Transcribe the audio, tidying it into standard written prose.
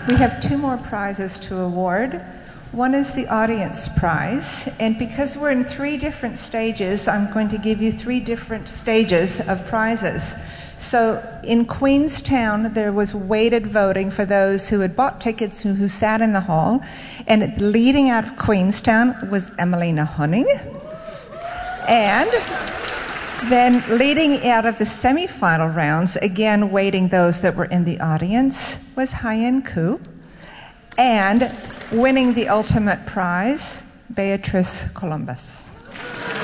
We have two more prizes to award. One is the audience prize, and because we're in three different stages, I'm going to give you three different stages of prizes. So in Queenstown, there was weighted voting for those who had bought tickets who sat in the hall, and leading out of Queenstown was Emelina Hunning. And then leading out of the semifinal rounds, again weighting those that were in the audience, was Hyen Koo. And winning the ultimate prize, Beatrice Columbus.